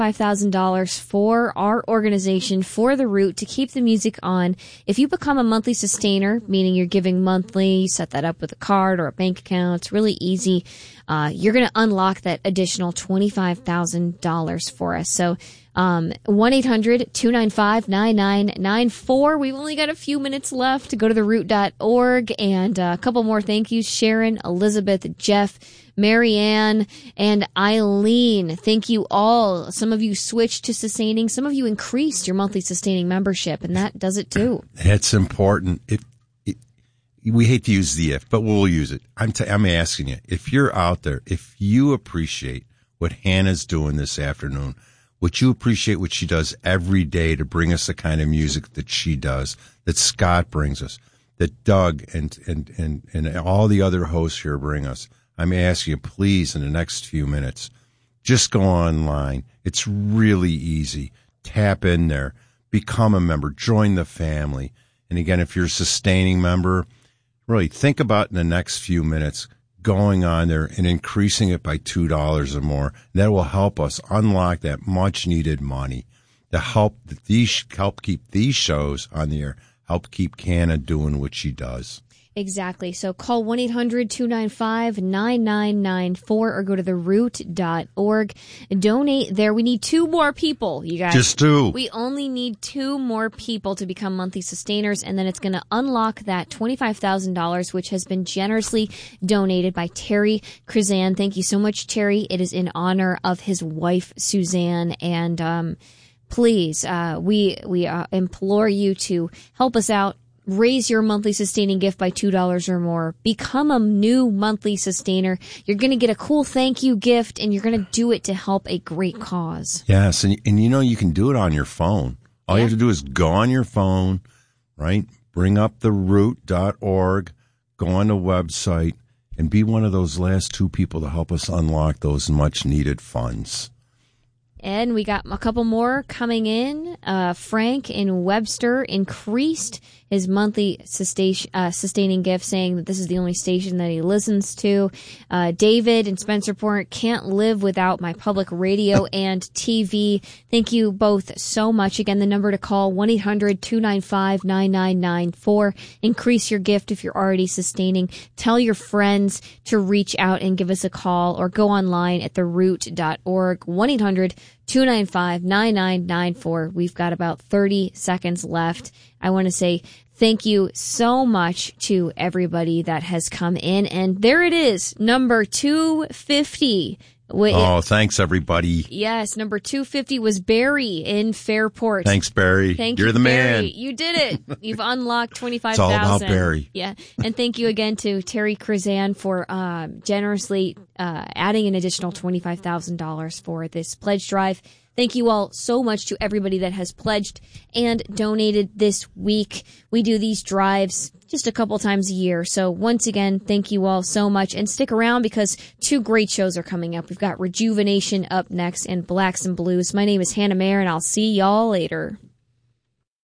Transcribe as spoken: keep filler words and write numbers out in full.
five thousand dollars for our organization, for The Root, to keep the music on. If you become a monthly sustainer, meaning you're giving monthly, you set that up with a card or a bank account, it's really easy. Uh, you're going to unlock that additional twenty-five thousand dollars for us. So um, one eight hundred two nine five nine nine nine four. We've only got a few minutes left to go to the root dot org. And uh, a couple more thank yous. Sharon, Elizabeth, Jeff, Marianne, and Eileen. Thank you all. Some of you switched to sustaining. Some of you increased your monthly sustaining membership, and that does it too. It's important. It, it, we hate to use the if, but we'll use it. I'm, t- I'm asking you, if you're out there, if you appreciate what Hannah's doing this afternoon, would you appreciate what she does every day to bring us the kind of music that she does, that Scott brings us, that Doug and, and, and, and all the other hosts here bring us? I'm asking you, please, in the next few minutes, just go online. It's really easy. Tap in there. Become a member. Join the family. And again, if you're a sustaining member, really think about in the next few minutes going on there and increasing it by two dollars or more. And that will help us unlock that much-needed money to help these help keep these shows on the air, help keep Canna doing what she does. Exactly. So call one eight hundred two nine five nine nine nine four or go to the root dot org. Donate there. We need two more people, you guys. Just two. We only need two more people to become monthly sustainers, and then it's going to unlock that twenty-five thousand dollars, which has been generously donated by Terry Krizan. Thank you so much, Terry. It is in honor of his wife, Suzanne, and um, please, uh, we, we uh, implore you to help us out. Raise your monthly sustaining gift by two dollars or more. Become a new monthly sustainer. You're going to get a cool thank you gift, and you're going to do it to help a great cause. Yes, and, and you know, you can do it on your phone. All yeah. you have to do is go on your phone, right? Bring up the root dot org, go on the website, and be one of those last two people to help us unlock those much-needed funds. And we got a couple more coming in. Uh, Frank in Webster increased his monthly sustain, uh, sustaining gift, saying that this is the only station that he listens to. Uh, David in Spencerport, can't live without my public radio and T V. Thank you both so much. Again, the number to call, one eight hundred two nine five nine nine nine four. Increase your gift if you're already sustaining. Tell your friends to reach out and give us a call, or go online at the root dot org, one eight hundred two nine five nine nine nine four. We've got about thirty seconds left. I want to say thank you so much to everybody that has come in. And there it is, number two fifty. Oh, thanks, everybody. Yes, number two fifty was Barry in Fairport. Thanks, Barry. Thank You're you, the Barry. man. You did it. You've unlocked twenty-five thousand dollars. It's all about Barry. Yeah. And thank you again to Terry Krizan for uh, generously uh, adding an additional twenty-five thousand dollars for this pledge drive. Thank you all so much to everybody that has pledged and donated this week. We do these drives just a couple times a year. So once again, thank you all so much. And stick around, because two great shows are coming up. We've got Rejuvenation up next and Blacks and Blues. My name is Hannah Mayer, and I'll see y'all later.